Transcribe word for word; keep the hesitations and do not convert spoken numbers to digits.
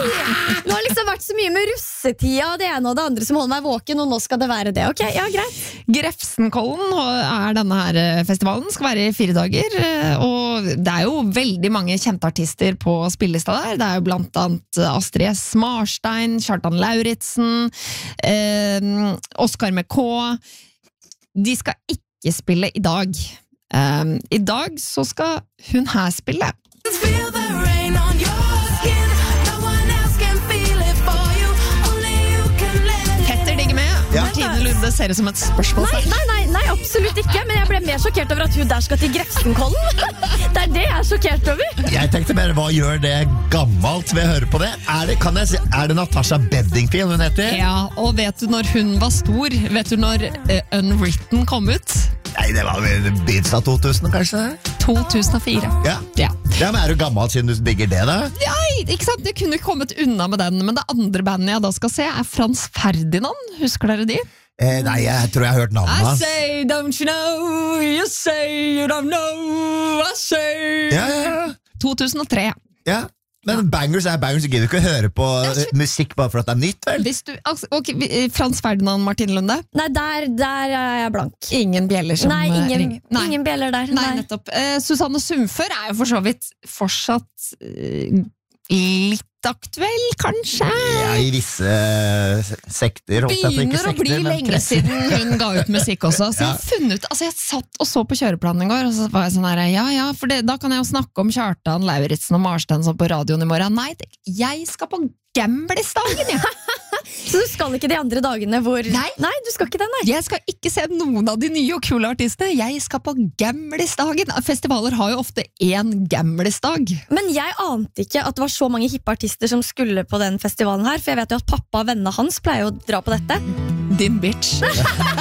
Nå har liksom vært så mye med russetida og det ene og det andre som holder meg våken, og nå skal det være det. Ok, ja, greit. Grefsenkollen er denne her festivalen, skal være i fire dager, og det er jo veldig mange kjente artister på spillelista der. Det er jo blant annet Astrid S. Marstein, Kjartan Lauritsen, eh, Oskar med K. De skal ikke spille i dag. Um, I dag så skal hun her spille. Petter digger med. Ja. Martine Lunde ser ut som et spørsmål. Nei, nei, nei, nei, absolutt ikke. Men jeg ble mer sjokkert over at hun der skal til Grefsenkollen. Det er det jeg er sjokkert over. Jeg tenkte bare, hva gjør det gammelt ved å høre på det? Er det, kan jeg si, er det Natasha Bedingfield hun heter? Ja, og vet du når hun var stor? Vet du når uh, Unwritten kom ut? Nei, det var vel begynnelsen av to tusen, kanskje? to tusen og fire. Ja. Ja. Ja, men er du gammel siden du digger det, da? Ja, ikke sant? Jeg kunne ikke kommet unna med den, men det andre bandet jeg da skal se er Frans Ferdinand. Husker dere de? Eh, nei, jeg tror jeg har hørt navnet I hans. say, don't you know, you say, you don't know, I say. Ja, ja, ja. to tusen og tre. Ja. Men bangers er bangers, du gidder ikke å høre på så... musikk bare for at det er nytt, vel? Hvis du, altså, okay, Frans Ferdinand, Martine Lunde? Nei, der, der er jeg blank. Ingen bjeller som Nei, ingen, ringer. Nei. ingen bjeller der. Nei, nettopp. Eh, Susanne Sundfør er jo for så vidt fortsatt eh, litt aktuell, kanskje? Ja, i visse sekter. Begynner å bli lenge siden hun ga ut musikk også. Så jeg har funnet ut, altså jeg satt og så på kjøreplanen i går, og så var jeg sånn her, ja, ja, for det, da kan jeg jo snakke om Kjartan Lauritsen og Marstein sånn på radioen i morgen. Nei, det, jeg skal på Gamblesdagen, ja. Så du skal ikke de andre dagene hvor... Nei. Nei, du skal ikke det, nei. Jeg skal ikke se noen av de nye og kule artistene. Jeg skal på Gamblesdagen. Festivaler har jo ofte én Gamblesdag. Men jeg ante ikke at det var så mange hippe artister som skulle på den festivalen her, for jeg vet jo at pappa og vennene hans pleier å dra på dette. Din bitch.